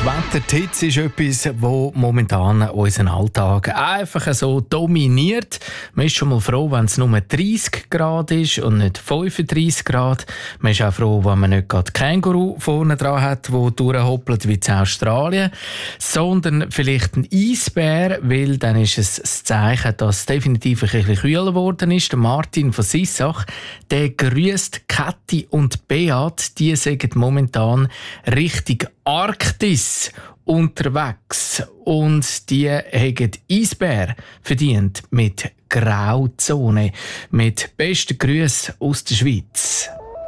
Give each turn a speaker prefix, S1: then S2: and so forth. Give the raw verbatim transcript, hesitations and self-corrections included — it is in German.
S1: Wetter, die Hitze ist etwas, das momentan unseren Alltag einfach so dominiert. Man ist schon mal froh, wenn es nur dreißig Grad ist und nicht fünfunddreißig Grad. Man ist auch froh, wenn man nicht gerade Känguru vorne dran hat, der durchhoppelt wie in Australien, sondern vielleicht ein Eisbär, weil dann ist es das Zeichen, dass es definitiv ein bisschen kühler geworden ist. Der Martin von Sissach, der grüßt Kathi und Beat, die sagen momentan Richtung Arktis unterwegs und die haben Eisbär verdient mit Grauzone. Mit besten Grüßen aus der Schweiz.